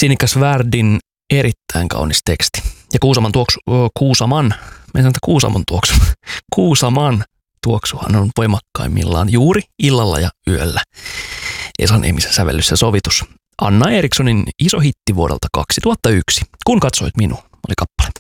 Sinikas Värdin erittäin kaunis teksti. Ja Kuusaman tuoksuhan on voimakkaimmillaan juuri illalla ja yöllä. Esa Niemisen sävellys ja sovitus. Anna Erikssonin iso hitti vuodelta 2001. Kun katsoit minua, oli kappale.